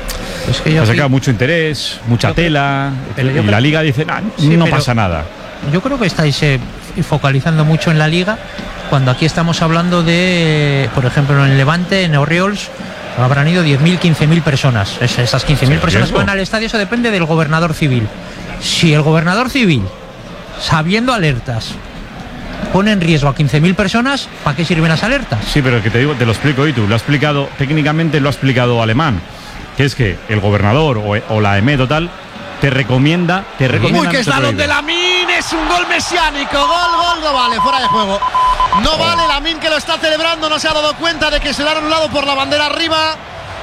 Es que se ha quedado mucho interés, mucha tela, y la Liga dice, nah, sí, no pasa nada. Yo creo que estáis eh, focalizando mucho en la Liga, cuando aquí estamos hablando de, por ejemplo, en el Levante, en Orioles, habrán ido diez mil, quince mil personas. Es, esas quince mil personas que van al estadio, eso depende del gobernador civil. Si el gobernador civil, sabiendo alertas, pone en riesgo a quince mil personas, ¿para qué sirven las alertas? Sí, pero que te digo, te lo explico, y tú lo ha explicado, técnicamente lo ha explicado Alemán, que es que el gobernador o, o la E M E total te recomienda, te recomienda. Uy, que es balón de Lamine, es un gol mesiánico, gol, gol, no vale, fuera de juego. No vale, Lamine, que lo está celebrando, no se ha dado cuenta de que se le ha anulado por la bandera arriba.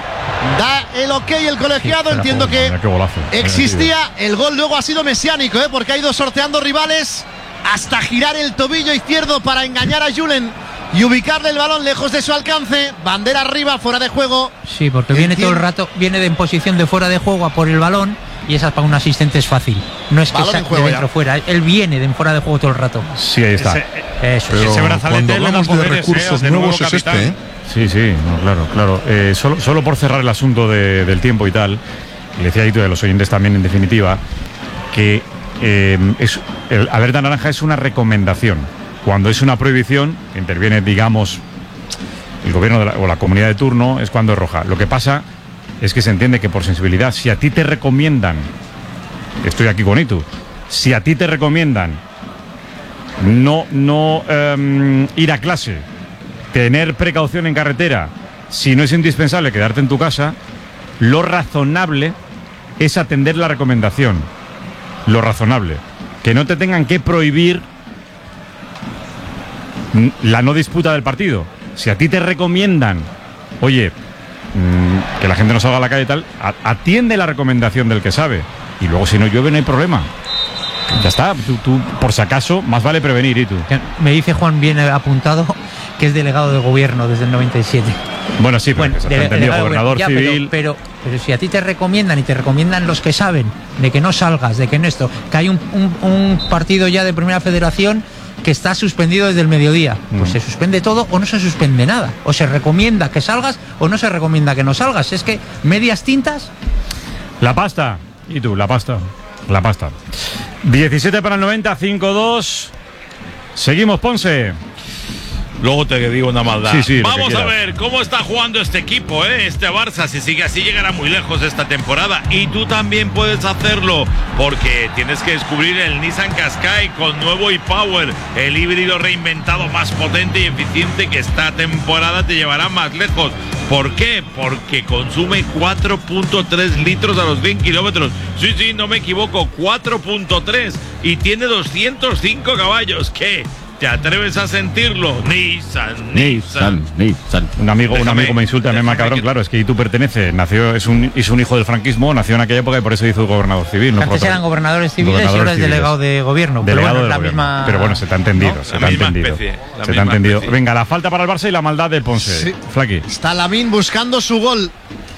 Da el ok el colegiado, sí, entiendo que golazo, existía, el gol luego ha sido mesiánico, ¿eh? Porque ha ido sorteando rivales hasta girar el tobillo izquierdo para engañar a Julen y ubicarle el balón lejos de su alcance. Bandera arriba, fuera de juego. Sí, porque viene todo el rato, viene de en posición de fuera de juego a por el balón, y esa para un asistente es fácil. No es que sea de dentro fuera, él viene de fuera de juego todo el rato. Sí, ahí está. Ese, eso. Pero ese cuando hablamos de recursos eh, nuevos es este, ¿eh? Sí, sí, no, claro, claro. Eh, solo, solo por cerrar el asunto de, del tiempo y tal, le decía ahí tú de los oyentes también, en definitiva, que eh, es, el alerta naranja es una recomendación. Cuando es una prohibición, que interviene, digamos, el gobierno de la, o la comunidad de turno, es cuando es roja. Lo que pasa es que se entiende que por sensibilidad, si a ti te recomiendan, estoy aquí con Itu, si a ti te recomiendan no, no um, ir a clase, tener precaución en carretera, si no es indispensable quedarte en tu casa, lo razonable es atender la recomendación. Lo razonable. Que no te tengan que prohibir la no disputa del partido. Si a ti te recomiendan, oye, mmm, que la gente no salga a la calle y tal, atiende la recomendación del que sabe. Y luego si no llueve no hay problema. Ya está, tú, tú por si acaso, más vale prevenir. ¿Y tú? Me dice Juan, bien apuntado, que es delegado de gobierno desde el noventa y siete. Bueno, sí, bueno, pero, de, entendido, de, gobernador ya, civil. Pero, pero, pero si a ti te recomiendan y te recomiendan los que saben de que no salgas, de que en esto, que hay un, un, un partido ya de Primera Federación que está suspendido desde el mediodía, mm. pues se suspende todo o no se suspende nada. O se recomienda que salgas o no se recomienda que no salgas. Es que medias tintas. La pasta. ¿Y tú? La pasta. La pasta. diecisiete para el noventa, cinco dos. Seguimos, Ponce. Luego te digo una maldad. Sí, sí, lo que Vamos a quieras. ver cómo está jugando este equipo, ¿eh? Este Barça. Si sigue así, llegará muy lejos esta temporada. Y tú también puedes hacerlo, porque tienes que descubrir el Nissan Qashqai con nuevo e-Power, el híbrido reinventado más potente y eficiente que esta temporada te llevará más lejos. ¿Por qué? Porque consume cuatro punto tres litros a los cien kilómetros. Sí, sí, no me equivoco, cuatro punto tres. Y tiene doscientos cinco caballos. ¿Qué? ¿Te atreves a sentirlo? Nissan, Nissan. Nissan. Un amigo, un Déjame, amigo me insulta, me déjame cabrón, que- claro, es que tú pertenece, nació, es un, es un hijo del franquismo, nació en aquella época y por eso hizo gobernador civil. No Antes por otra- eran gobernadores civiles y Gobernadores ahora es civiles. delegado de gobierno. Pero Delegado bueno, es del la gobierno. misma. Pero bueno, se te ha entendido, ¿no? se La te ha misma entendido. especie, la se te misma ha entendido. especie. Venga, la falta para el Barça y la maldad del Ponce. Sí. Flaqui. Está Lamine buscando su gol.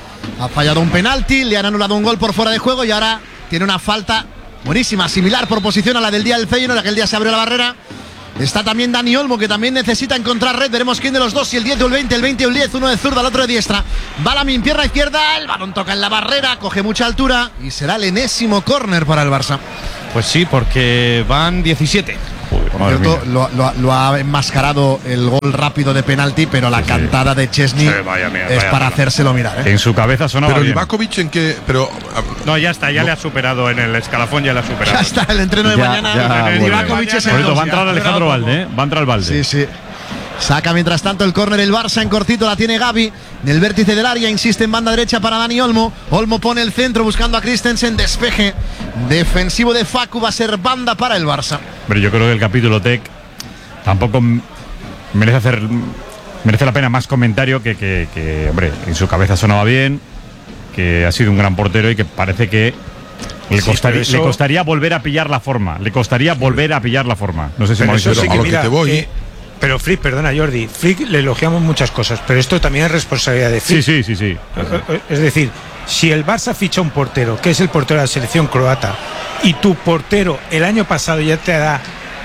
Ha fallado un penalti, le han anulado un gol por fuera de juego y ahora tiene una falta buenísima, similar por posición a la del día del Feyenoord, aquel día se abrió la barrera. Está también Dani Olmo, que también necesita encontrar red. Veremos quién de los dos, si el diez o el veinte, el veinte o el diez, uno de zurda, el otro de diestra. Va Lamine, pierna izquierda, el balón toca en la barrera, coge mucha altura y será el enésimo córner para el Barça. Pues sí, porque van diecisiete. Por cierto, lo, lo- lo ha enmascarado el gol rápido de penalti, pero la cantada de Chesney Sí, vaya mierda, es vaya para mierda. hacérselo mirar, ¿eh? En su cabeza sonaba Pero bien. Livakovic en qué. Pero. ah, No, ya está, ya le ha superado en el escalafón, ya le ha superado. Ya está, el entreno de Ya, mañana. ya, el bueno. Livakovic es Por el eso dos. va a entrar Ya. Alejandro Valde, ¿eh? Va a entrar Valde. Sí, sí. Saca mientras tanto el córner el Barça en cortito, la tiene Gavi. En el vértice del área, insiste en banda derecha para Dani Olmo. Olmo pone el centro buscando a Christensen. Despeje defensivo de Facu, va a ser banda para el Barça. Pero yo creo que el capítulo Tec tampoco m- merece hacer merece la pena más comentario que, que, que, hombre, en su cabeza sonaba bien, que ha sido un gran portero y que parece que le, Sí, costaría, pero eso- le costaría volver a pillar la forma. Le costaría volver a pillar la forma. No sé si Pero me eso habéis sí a que lo que mira, te voy. eh, pero Flick, perdona Jordi, Flick le elogiamos muchas cosas, pero esto también es responsabilidad de Sí, Flick. sí, sí, sí. Es decir, si el Barça ficha un portero, que es el portero de la selección croata, y tu portero el año pasado ya te da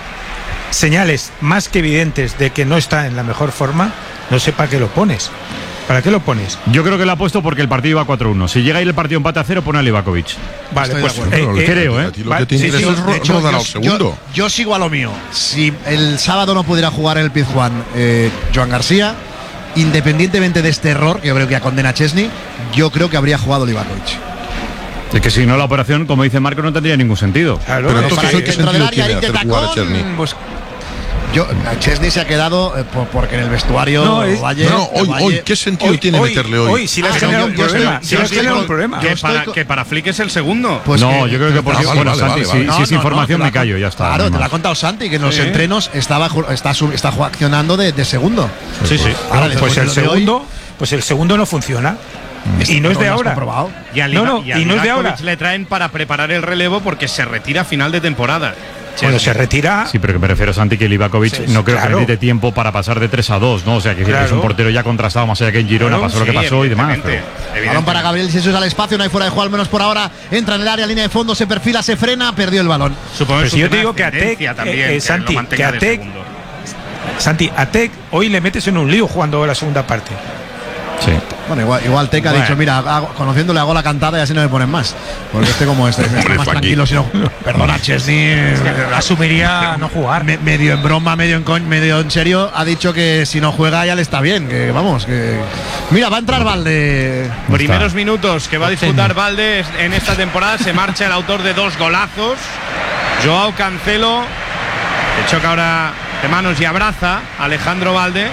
señales más que evidentes de que no está en la mejor forma, no sé para qué lo pones. ¿Para qué lo pones? Yo creo que lo ha puesto porque el partido iba cuatro uno. Si llega ahí el partido empate a cero, pone a Livakovic. Vale, Estoy de pues acuerdo. Pero eh, creo, ¿eh? a ti lo vale, que te sí, interesa sí, es de ro- hecho, rodar yo, al segundo. yo- yo sigo a lo mío. Si el sábado no pudiera jugar en el Pizjuán eh, Joan García, independientemente de este error, que yo creo que condena a Chesney, yo creo que habría jugado Livakovic. Es que si no, la operación, como dice Marco, no tendría ningún sentido. Claro, Pero eh, entonces, para- ¿qué Dentro del sentido área, tiene intenta hacer jugar a con- Chesney? pues, yo, Chesney se ha quedado eh, por- porque en el vestuario No, es- Valle, No, no, hoy, Valle- hoy, ¿qué sentido hoy- tiene hoy- meterle hoy? hoy sí le has Ah, generado yo- un yo estoy- problema. yo Sí le has estoy generado con- un problema. yo Que estoy para, con- que para Flick es el segundo. Pues no, que- yo creo que por Ah, vale, bueno, vale, Santi, vale, si, vale. si es No, no, información no, me te la- callo, ya está. Claro, no te lo ha más. contado Santi, que en los Sí. entrenos estaba, ju- está, su- está ju- accionando de, de segundo. Sí, sí. Ahora, pues después de el lo de hoy, segundo, pues el segundo no funciona. Y no es de lo has ahora. comprobado. Y a, No, Liva- no, y a y no es de Livakovic ahora. le traen para preparar el relevo porque se retira a final de temporada. Cuando se retira, Sí, pero que me refiero, Santi, que Livakovic Sí, no creo claro. que necesite tiempo para pasar de tres a dos, ¿no? O sea, que, decir que es un Claro. portero ya contrastado, más allá que en Girona Claro, pasó lo que sí, pasó y demás. evidentemente, pero- Balón evidentemente. para Gabriel Jesús al espacio, no hay fuera de juego, al menos por ahora. Entra en el área, línea de fondo, se perfila, se frena, perdió el balón. Supongo Pero que si es yo un te tema digo de que a Tec, tendencia también, eh, eh, que Santi, lo mantenga que a de Tec- segundo. Santi, a Tec hoy le metes en un lío jugando la segunda parte. Sí. Bueno, igual, igual Teca ha Bueno. dicho, mira, hago- conociéndole hago la cantada y así no me ponen más. Porque este como este, está Hombre, más Flaky. tranquilo si no. Perdona, Chesney. Asumiría no jugar. Me- medio en broma, medio en coñ, medio en serio, ha dicho que si no juega ya le está bien, que vamos, que. Mira, va a entrar Valde. Primeros minutos que va a disfrutar Valde en esta temporada. Se marcha el autor de dos golazos, Joao Cancelo, que choca ahora de manos y abraza a Alejandro Valde.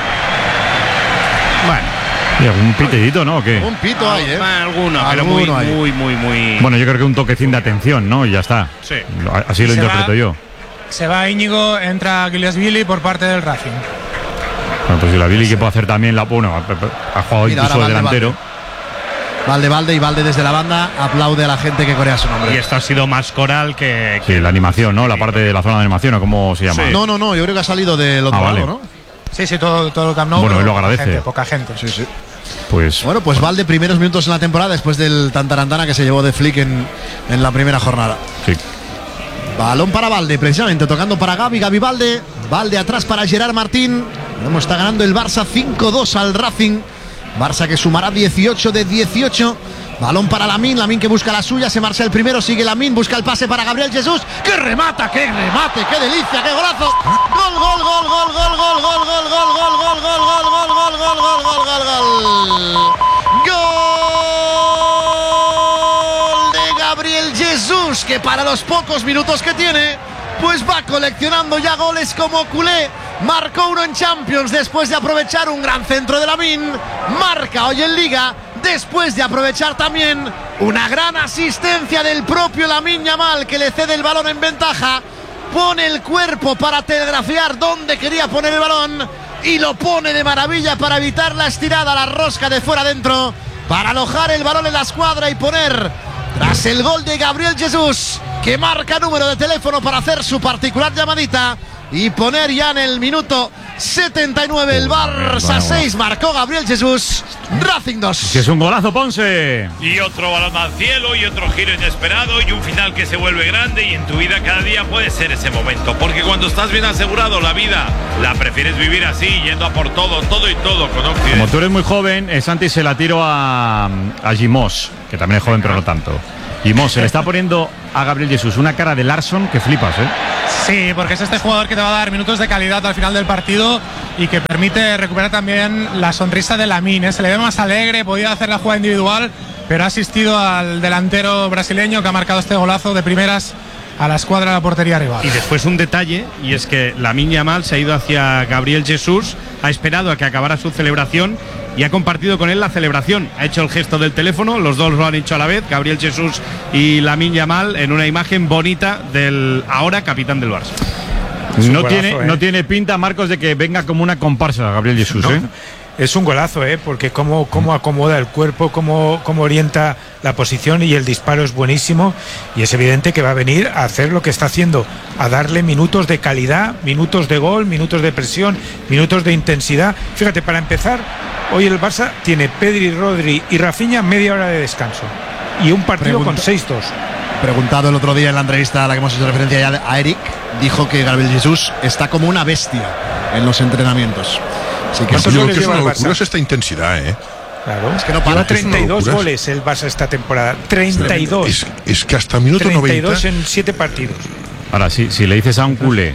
Bueno, Y algún pitidito, ¿no? ¿O qué? Un pito ahí, ¿eh? alguno, pero muy, Alguno ahí. muy, muy, muy. Bueno, yo creo que un toquecín de atención, ¿no? Y ya está. Sí. Lo- Así lo Se interpreto va- yo. Se va Íñigo, entra Billy por parte del Racing. Bueno, pues si la Billy que puede hacer también la. Bueno, ha, ha jugado Mira, incluso ahora de Valde, delantero. Valde, Valde y Valde desde la banda aplaude a la gente que corea su Y nombre. esto ha sido más coral que. Sí, la animación, ¿no? La parte de la zona de animación, ¿o cómo se llama? Sí. No, no, no, yo creo que ha salido del otro Ah, vale. lado, ¿no? Sí, sí, todo, todo el Camp Nou. Bueno, pero él lo poca agradece. gente, poca gente. Sí, sí. Pues. Bueno, pues Valde, primeros minutos en la temporada después del Tantarantana que se llevó de Flick en, en la primera jornada. Sí. Balón para Valde, precisamente tocando para Gavi, Gavi Valde. Valde atrás para Gerard Martín. Vemos, está ganando el Barça cinco dos al Racing. Barça que sumará dieciocho de dieciocho. Balón para Lamine, Lamine que busca la suya, se marcha el primero, sigue Lamine, busca el pase para Gabriel Jesús. ¡Qué remata, qué remate, qué delicia, qué golazo! Gol, gol, gol, gol, gol, gol, gol, gol, gol, para los pocos minutos que tiene, pues va coleccionando ya goles como culé. Marcó uno en Champions después de aprovechar un gran centro de Lamine. Marca hoy en Liga después de aprovechar también una gran asistencia del propio Lamine Yamal, que le cede el balón en ventaja. Pone el cuerpo para telegrafiar dónde quería poner el balón y lo pone de maravilla para evitar la estirada, la rosca de fuera adentro, para alojar el balón en la escuadra y poner, tras el gol de Gabriel Jesús, que marca número de teléfono para hacer su particular llamadita, y poner ya en el minuto setenta y nueve el Barça seis, marcó Gabriel Jesús, Racing dos. Si es un golazo, Ponce. Y otro balón al cielo y otro giro inesperado y un final que se vuelve grande, y en tu vida cada día puede ser ese momento, porque cuando estás bien asegurado la vida la prefieres vivir así, yendo a por todo, todo y todo con Occidente. Como tú eres muy joven, eh, Santi, se la tiro a, a Gimos, que también es joven pero no tanto. Gimos, se le está poniendo a Gabriel Jesús una cara de Larsson que flipas, ¿eh? Sí, porque es este jugador que te va a dar minutos de calidad al final del partido y que permite recuperar también la sonrisa de Lamine, ¿eh? Se le ve más alegre, podía hacer la jugada individual, pero ha asistido al delantero brasileño que ha marcado este golazo de primeras a la escuadra de la portería rival. Y después un detalle, y es que Lamine Yamal se ha ido hacia Gabriel Jesús, ha esperado a que acabara su celebración y ha compartido con él la celebración. Ha hecho el gesto del teléfono, los dos lo han hecho a la vez, Gabriel Jesús y Lamine Yamal, en una imagen bonita del ahora capitán del Barça. No tiene, ¿eh? no tiene pinta, Marcos, de que venga como una comparsa Gabriel Jesús, no. ¿eh? Es un golazo, ¿eh? Porque cómo, cómo acomoda el cuerpo, cómo, cómo orienta la posición, y el disparo es buenísimo, y es evidente que va a venir a hacer lo que está haciendo, a darle minutos de calidad, minutos de gol, minutos de presión, minutos de intensidad. Fíjate, para empezar, hoy el Barça tiene Pedri, Rodri y Rafinha media hora de descanso y un partido Pregunta. con seis dos. Preguntado el otro día en la entrevista a la que hemos hecho referencia ya a Eric, dijo que Gabriel Jesús está como una bestia en los entrenamientos. Así que yo creo que es una locura es esta intensidad, ¿eh? Claro, es que no para. treinta y dos goles el Barça esta temporada. treinta y dos. Es, es que hasta minuto noventa. treinta y dos en siete partidos. Ahora, si, si le dices a un culé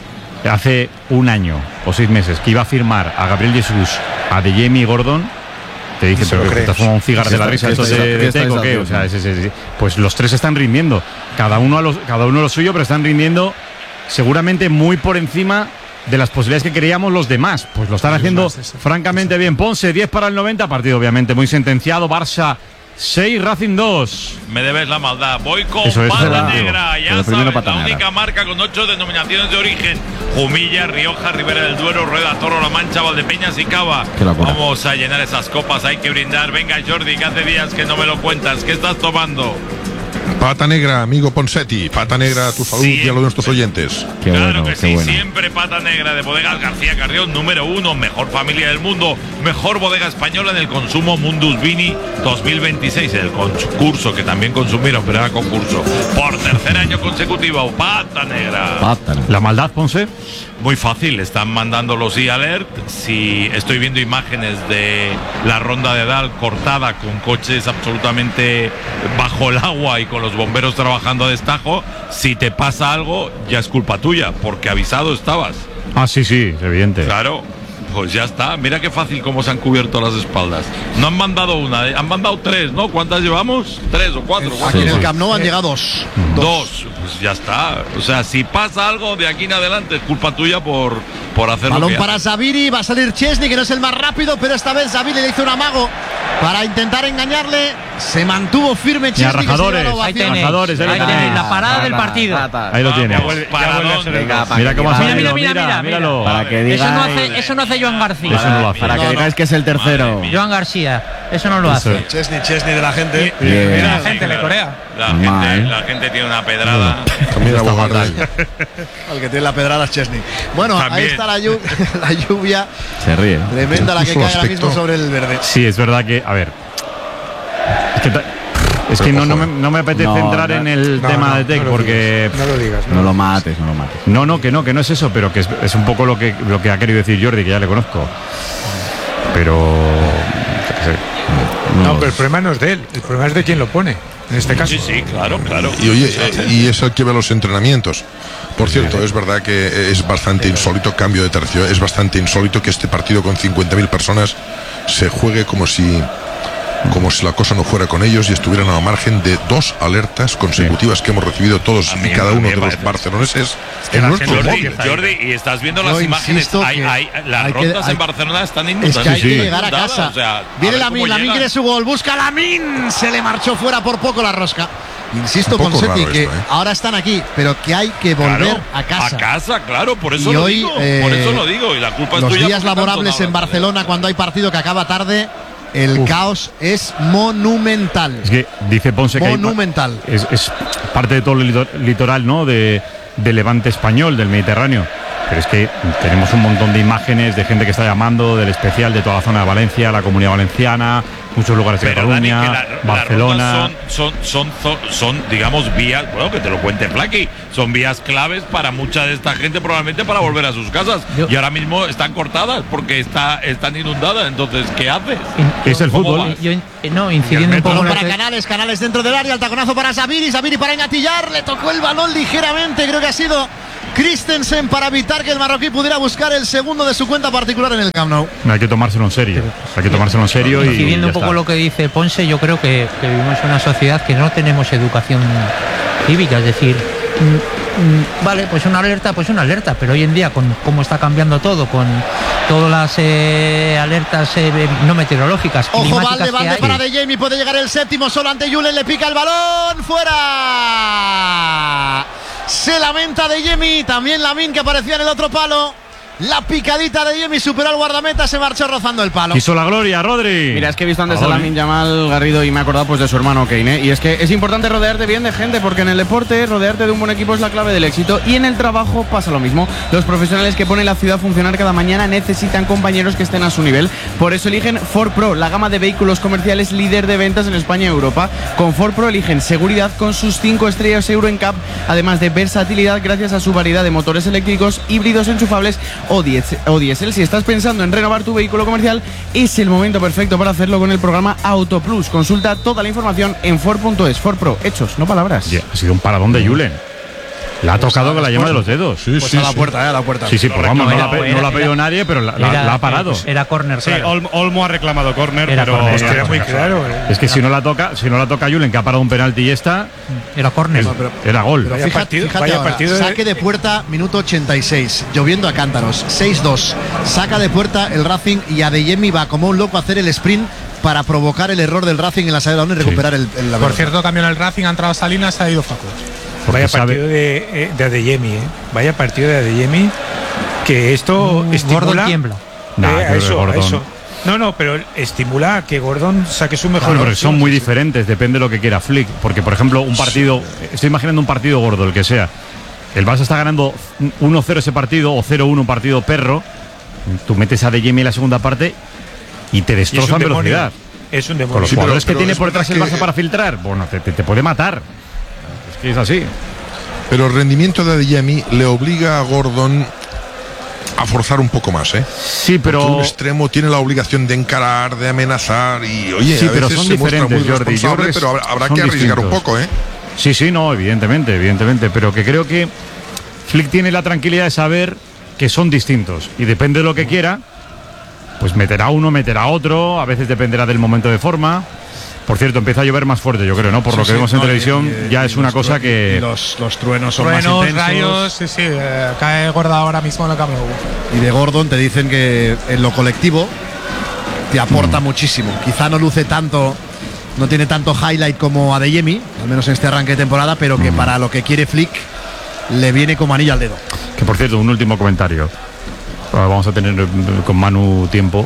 hace un año o seis meses que iba a firmar a Gabriel Jesús, a De Jamie Gordon, te dicen, pero que estás fumando un cigarro de la risa, esto de, de Teco, ¿qué? O sea, es, es, es, pues los tres están rindiendo. Cada uno a los, cada uno a lo suyo, pero están rindiendo seguramente muy por encima de las posibilidades que queríamos los demás. Pues lo están haciendo francamente bien. Ponce, diez para el noventa, partido obviamente muy sentenciado. Barça seis, Racing dos. Me debes la maldad. Voy con Eso es Pata verdad, Negra. digo. Ya sabes, Pata la Negra. única marca con ocho denominaciones de origen: Jumilla, Rioja, Ribera del Duero, Rueda, Toro, La Mancha, Valdepeñas y Cava. Vamos a llenar esas copas, hay que brindar. Venga, Jordi, que hace días que no me lo cuentas. ¿Qué estás tomando? Pata Negra, amigo Ponsetti. Pata Negra a tu salud y a los de nuestros oyentes. Qué claro bueno, que sí, bueno. Siempre Pata Negra de Bodegas García Carrión, número uno, mejor familia del mundo, mejor bodega española en el consumo Mundus Vini dos mil veintiséis, el concurso que también consumieron, pero era concurso. Por tercer año consecutivo, Pata Negra. Pata Negra. ¿La maldad, Ponce? Muy fácil, están mandando los e-alert. Si estoy viendo imágenes de la ronda de Dal cortada con coches absolutamente bajo el agua y con los bomberos trabajando a destajo, si te pasa algo ya es culpa tuya, porque avisado estabas. Ah, sí, sí, es evidente. Claro, pues ya está. Mira qué fácil cómo se han cubierto las espaldas. No han mandado una, han mandado tres, ¿no? ¿Cuántas llevamos? Tres o cuatro. Aquí en el Camp Nou han llegado dos. Dos. Dos, pues ya está. O sea, si pasa algo de aquí en adelante es culpa tuya por, por hacer balón lo que para hace. Zaviri, va a salir Chesney, que no es el más rápido, pero esta vez Zaviri le hizo un amago para intentar engañarle. Se mantuvo firme Chesney. Rajadores, ahí tenéis, rajadores, ahí tenéis. La parada del partido. Ahí lo tienes. Mira cómo ha mira, salido. mira, mira, mira, míralo. Para que digáis, eso, no hace, eso no hace Joan García. Eso no lo hace. Para no, que no. digáis que es el tercero. Joan García. Eso no lo Eso. hace. Chesney, Chesney de la gente. Y, y la gente le corea. La gente, la gente tiene una pedrada. También está fatal. El que tiene la pedrada es Chesney. Bueno, También. ahí está la, llu la lluvia. Se ríe. Tremenda la que cae ahora aspecto. mismo sobre el verde. Sí, es verdad que, a ver. Es que, es que no, no, me, no me apetece No, entrar no, en el no, tema no, de Tec no lo porque. digas, no lo digas. No lo mates, no lo mates. No, no, que no, que no es eso, pero que es, es un poco lo que, lo que ha querido decir Jordi, que ya le conozco. Pero. yo qué sé. No, pero el problema no es de él, el problema es de quien lo pone, en este caso. Sí, sí, claro, claro. Y oye, eh, y es el que ve los entrenamientos. Por cierto, es verdad que es bastante insólito, cambio de tercio, es bastante insólito que este partido con cincuenta mil personas se juegue como si como si la cosa no fuera con ellos y estuvieran a margen de dos alertas consecutivas sí. que hemos recibido todos y cada uno de los parece. barceloneses en nuestro Jordi, Jordi, y estás viendo las Yo imágenes, hay, hay, las hay rondas que, en Barcelona están inundadas. Es que hay sí, que sí. llegar a casa. O sea, viene Lamine, Lamine quiere su gol, busca Lamine, se le marchó fuera por poco la rosca. Insisto con Seti que esto, ¿eh? ahora están aquí, pero que hay que volver claro, a casa. A casa, claro, por eso y lo hoy, digo. Eh, por eso lo digo. Y la culpa es los tuya. Los días laborables en Barcelona, cuando hay partido que acaba tarde, el Uf. caos es monumental. Es que dice Ponce monumental. que hay, es, es parte de todo el litoral, ¿no? De, de Levante español, del Mediterráneo. Pero es que tenemos un montón de imágenes de gente que está llamando del especial de toda la zona de Valencia, la Comunidad Valenciana, muchos lugares de Pero, Cataluña, Dani, la, Barcelona. Son, son, son, son, digamos, vías, bueno, que te lo cuente Flaky, son vías claves para mucha de esta gente, probablemente para volver a sus casas. Yo, y ahora mismo están cortadas porque está, están inundadas. Entonces, ¿qué haces? Es el fútbol. Yo, yo, no, incidiendo un poco para que... Canales, Canales dentro del área, el taconazo para Sabiri, Sabiri para engatillar, le tocó el balón ligeramente, creo que ha sido Christensen para evitar que el marroquí pudiera buscar el segundo de su cuenta particular en el Camp Nou. Hay que tomárselo en serio, hay que tomárselo en serio. Y siguiendo un poco está. lo que dice Ponce, yo creo que, que vivimos en una sociedad que no tenemos educación cívica, es decir, mmm, vale, pues una alerta, pues una alerta, pero hoy en día con cómo está cambiando todo, con todas las eh, alertas eh, no meteorológicas, ojo, Valde, Valde hay. para De Jamie, puede llegar el séptimo solo ante Julen, le pica el balón, fuera. Se lamenta De Jamie, también Lamine que aparecía en el otro palo. La picadita de Jamie superó al guardameta, se marchó rozando el palo. Hizo la gloria, Rodri. Mira, es que he visto antes a, a Lamine Yamal Garrido y me he acordado pues de su hermano Kane, ¿eh? Y es que es importante rodearte bien de gente, porque en el deporte rodearte de un buen equipo es la clave del éxito, y en el trabajo pasa lo mismo. Los profesionales que ponen la ciudad a funcionar cada mañana necesitan compañeros que estén a su nivel. Por eso eligen Ford Pro, la gama de vehículos comerciales líder de ventas en España y Europa. Con Ford Pro eligen seguridad con sus cinco estrellas Euro N C A P, además de versatilidad gracias a su variedad de motores eléctricos, híbridos enchufables o diésel. Si estás pensando en renovar tu vehículo comercial, es el momento perfecto para hacerlo con el programa Auto Plus. Consulta toda la información en Ford punto es. Ford Pro, hechos, no palabras. Yeah, ha sido un paradón de Julen. La ha tocado con la yema de los dedos. Sí, pues sí, a la puerta, sí. eh, a la puerta. Sí, sí, pues vamos, no, no, la, no la ha pedido nadie, pero la, era, la ha parado. Era córner, sí, claro. Olmo, Olmo ha reclamado córner, pero corner, es que era muy corner. claro. Eh. Es que si no la toca, si no la toca Julen, que ha parado un penalti y esta, era córner. No, era gol. Pero fíjate, partido, fíjate vaya ahora, partido de... saque de puerta, minuto ochenta y seis, lloviendo a cántaros, seis dos. Saca de puerta el Racing y Adeyemi va como un loco a hacer el sprint para provocar el error del Racing en la salida de balón y recuperar sí. el, el Por cierto, cambió el Racing, ha entrado Salinas, ha ido Facu. Vaya partido de, de Adeyemi, ¿eh? Vaya partido de Adeyemi, que esto uh, estimula. Gordon tiembla. Eh, nah, a eso, a eso. No, no, pero estimula a que Gordon saque su mejor. Bueno, pero son muy diferentes, depende de lo que quiera Flick. Porque, por ejemplo, un partido, estoy imaginando un partido gordo, el que sea. El Barça está ganando uno cero ese partido, o cero uno un partido perro. Tú metes a Adeyemi en la segunda parte y te destrozan y es velocidad. Es un demonio. Con los sí, jugadores pero, que pero tiene por detrás el Barça que... para filtrar, bueno, te, te, te puede matar. Es que es así. Pero el rendimiento de Adeyemi le obliga a Gordon a forzar un poco más, ¿eh? Sí, pero porque un extremo tiene la obligación de encarar, de amenazar y oye, sí, a pero veces son se muestra muy Jordi, responsable, pero habrá, habrá que arriesgar distintos. un poco, ¿eh? Sí, sí, no, evidentemente, evidentemente, pero que creo que Flick tiene la tranquilidad de saber que son distintos y depende de lo que quiera, pues meterá uno, meterá otro, a veces dependerá del momento de forma. Por cierto, empieza a llover más fuerte, yo creo, ¿no? Por sí, lo que sí, vemos no, en televisión, y, y, ya y es una cosa que... Los, los truenos son truenos, más intensos. Rayos, sí, sí, eh, cae gorda ahora mismo en el Camp Nou. Y de Gordon te dicen que en lo colectivo te aporta mm. muchísimo. Quizá no luce tanto, no tiene tanto highlight como Adeyemi, al menos en este arranque de temporada, pero que mm. para lo que quiere Flick le viene como anillo al dedo. Que por cierto, un último comentario. Vamos a tener con Manu tiempo.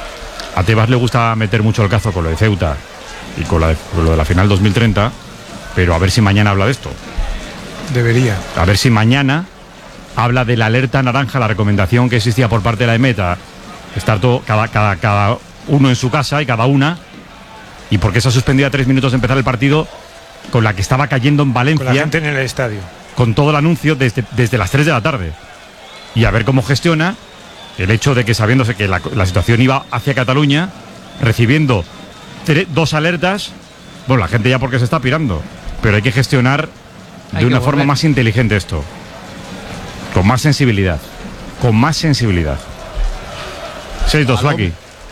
A Tebas le gusta meter mucho el cazo con lo de Ceuta y con, la de, con lo de la final dos mil treinta, pero a ver si mañana habla de esto. Debería. A ver si mañana habla de la alerta naranja, la recomendación que existía por parte de la EMETA, estar todo, cada, cada, cada uno en su casa y cada una, y por qué se ha suspendido a tres minutos de empezar el partido, con la que estaba cayendo en Valencia. Con la gente en el estadio. Con todo el anuncio desde, desde las tres de la tarde. Y a ver cómo gestiona el hecho de que, sabiéndose que la, la situación iba hacia Cataluña, recibiendo tre, dos alertas, bueno, la gente ya porque se está pirando, pero hay que gestionar hay de una volver. forma más inteligente esto, con más sensibilidad, con más sensibilidad. seis dos, Flaky.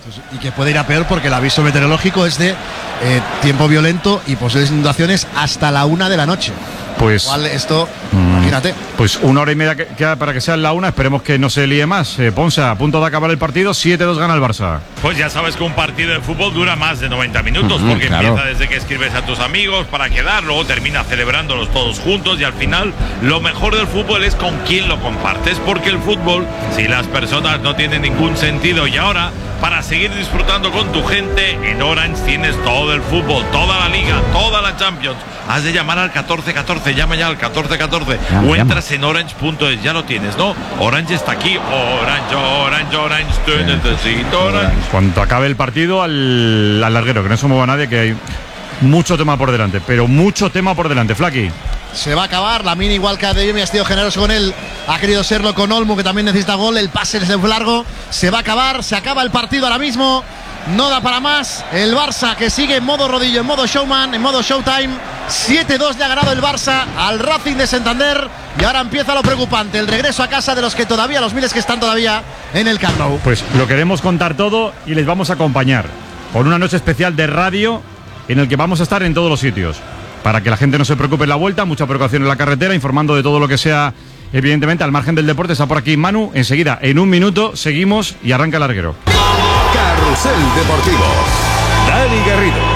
Y que puede ir a peor porque el aviso meteorológico es de eh, tiempo violento y posibles inundaciones hasta la una de la noche. Pues Igual esto, mm, imagínate. Pues una hora y media que- queda para que sea la una. Esperemos que no se líe más. Eh, Ponsa, a punto de acabar el partido, siete dos gana el Barça. Pues ya sabes que un partido de fútbol dura más de noventa minutos, Ujú, porque claro. empieza desde que escribes a tus amigos para quedar, luego termina celebrándolos todos juntos y al final lo mejor del fútbol es con quién lo compartes, porque el fútbol, si las personas no tienen ningún sentido, y ahora, para seguir disfrutando con tu gente, en Orange tienes todo el fútbol, toda la liga, toda la Champions. Has de llamar al catorce catorce, llama ya al catorce catorce Llama, o llama. entras en orange punto es, ya lo tienes, ¿no? Orange está aquí, Orange, Orange, Orange, te necesito Orange. Cuando acabe el partido, al, al larguero, que no se mueva nadie, que hay mucho tema por delante, pero mucho tema por delante, Flaky. Se va a acabar, la mini igual que Adeyemi ha sido generoso con él, ha querido serlo con Olmo, que también necesita gol, el pase se fue largo, se va a acabar, se acaba el partido ahora mismo, no da para más, el Barça que sigue en modo rodillo, en modo showman, en modo showtime, siete dos le ha ganado el Barça al Racing de Santander y ahora empieza lo preocupante, el regreso a casa de los que todavía, los miles que están todavía en el Camp Nou. Pues lo queremos contar todo y les vamos a acompañar con una noche especial de radio en el que vamos a estar en todos los sitios. Para que la gente no se preocupe en la vuelta, mucha precaución en la carretera, informando de todo lo que sea, evidentemente, al margen del deporte. Está por aquí Manu. Enseguida, en un minuto, seguimos y arranca el larguero. Carrusel Deportivo. Dani Garrido.